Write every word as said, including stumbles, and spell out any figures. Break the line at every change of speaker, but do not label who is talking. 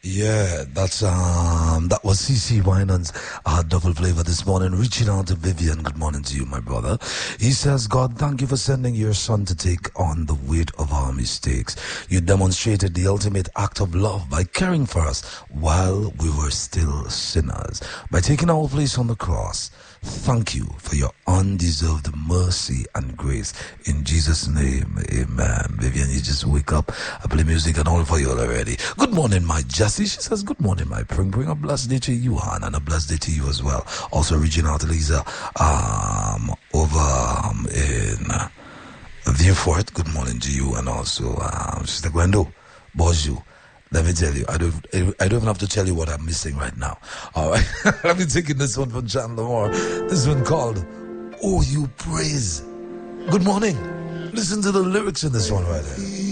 Yeah, that's um that was C C Winans uh double flavor this morning, reaching out to Vivian. Good morning to you, my brother. He says, God, thank you for sending your son to take on the weight of our mistakes. You demonstrated the ultimate act of love by caring for us while we were still sinners. By taking our place on the cross. Thank you for your undeserved mercy and grace. In Jesus' name, amen. Vivian, you just wake up. I play music and all for you already. Good morning, my Jessie. She says, good morning, my Pring. Bring a blessed day to you, Han, and a blessed day to you as well. Also reaching out to Lisa um, over um, in uh, Viewfort. Good morning to you. And also, um, Sister Gwendo, bonjour. Let me tell you, I don't I don't even have to tell you what I'm missing right now. All right. Let me take this one from John Lamar. This one called Oh You Praise. Good morning. Listen to the lyrics in this one right here.